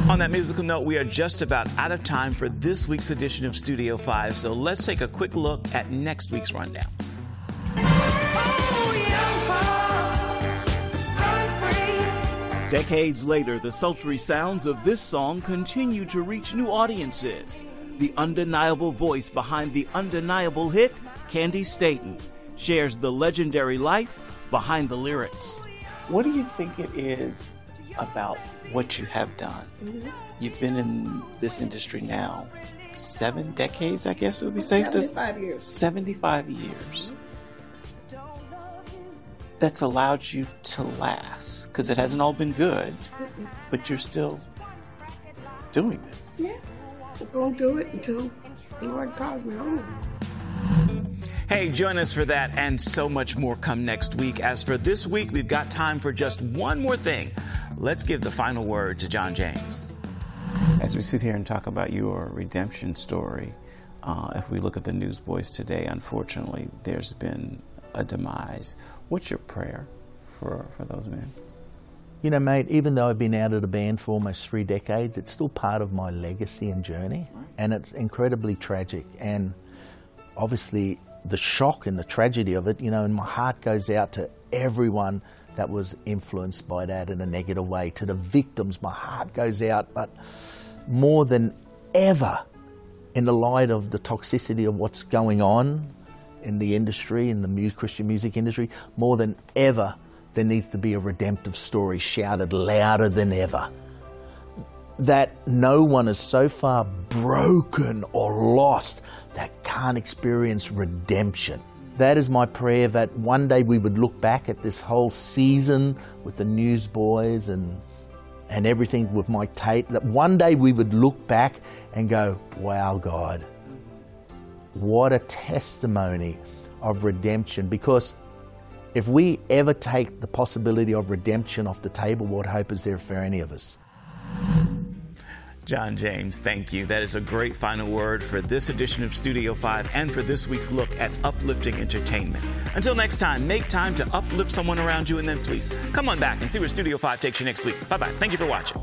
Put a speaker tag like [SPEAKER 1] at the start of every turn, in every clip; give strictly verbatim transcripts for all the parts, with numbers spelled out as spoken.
[SPEAKER 1] On that musical note, we are just about out of time for this week's edition of Studio five, so let's take a quick look at next week's rundown.
[SPEAKER 2] Decades later, the sultry sounds of this song continue to reach new audiences. The undeniable voice behind the undeniable hit, Candy Staton, shares the legendary life behind the lyrics.
[SPEAKER 3] What do you think it is about what you have done? Mm-hmm. You've been in this industry now seven decades, I guess it would be safe to say.
[SPEAKER 4] seventy-five years.
[SPEAKER 3] seventy-five years. That's allowed you to last, because it hasn't all been good, mm-mm. but you're still doing this.
[SPEAKER 4] Yeah, we're going to do it until the Lord calls me home.
[SPEAKER 1] Hey, join us for that and so much more come next week. As for this week, we've got time for just one more thing. Let's give the final word to John James.
[SPEAKER 3] As we sit here and talk about your redemption story, uh, if we look at the Newsboys today, unfortunately, there's been a demise. What's your prayer for, for those men?
[SPEAKER 5] You know, mate, even though I've been out of the band for almost three decades, it's still part of my legacy and journey, right. And it's incredibly tragic. And obviously, the shock and the tragedy of it, you know, and my heart goes out to everyone that was influenced by that in a negative way. To the victims, my heart goes out, but more than ever, in the light of the toxicity of what's going on in the industry, in the mu- Christian music industry, more than ever, there needs to be a redemptive story shouted louder than ever. That no one is so far broken or lost that can't experience redemption. That is my prayer, that one day we would look back at this whole season with the Newsboys and and everything with Mike Tate, that one day we would look back and go, wow, God, what a testimony of redemption. Because if we ever take the possibility of redemption off the table, what hope is there for any of us?
[SPEAKER 1] John James, thank you. That is a great final word for this edition of Studio five and for this week's look at uplifting entertainment. Until next time, make time to uplift someone around you, and then please come on back and see where Studio five takes you next week. Bye-bye. Thank you for watching.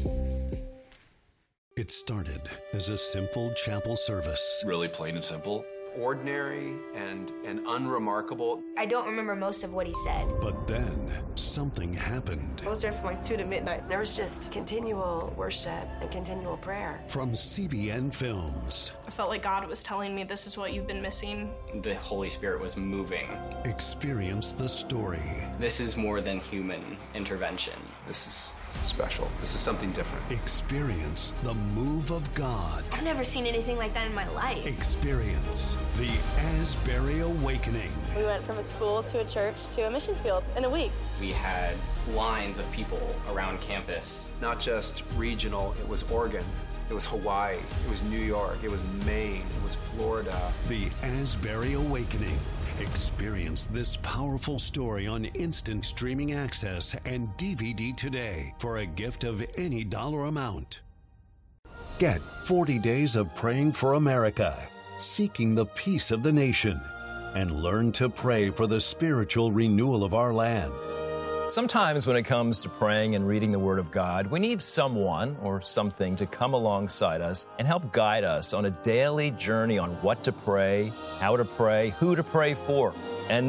[SPEAKER 6] It started as a simple chapel service.
[SPEAKER 7] Really plain and simple. Ordinary and, and unremarkable.
[SPEAKER 8] I don't remember most of what he said.
[SPEAKER 6] But then something happened.
[SPEAKER 9] I was there from like two to midnight. There was just continual worship and continual prayer.
[SPEAKER 6] From C B N Films.
[SPEAKER 10] I felt like God was telling me this is what you've been missing.
[SPEAKER 11] The Holy Spirit was moving.
[SPEAKER 6] Experience the story.
[SPEAKER 11] This is more than human intervention.
[SPEAKER 7] This is special. This is something different.
[SPEAKER 6] Experience the move of God.
[SPEAKER 8] I've never seen anything like that in my life.
[SPEAKER 6] Experience the Asbury Awakening.
[SPEAKER 12] We went from a school to a church to a mission field in a week.
[SPEAKER 11] We had lines of people around campus.
[SPEAKER 7] Not just regional, it was Oregon, it was Hawaii, it was New York, it was Maine, it was Florida.
[SPEAKER 6] The Asbury Awakening. Experience this powerful story on instant streaming access and D V D today for a gift of any dollar amount. Get forty days of praying for America, seeking the peace of the nation, and learn to pray for the spiritual renewal of our land.
[SPEAKER 13] Sometimes when it comes to praying and reading the Word of God, we need someone or something to come alongside us and help guide us on a daily journey on what to pray, how to pray, who to pray for.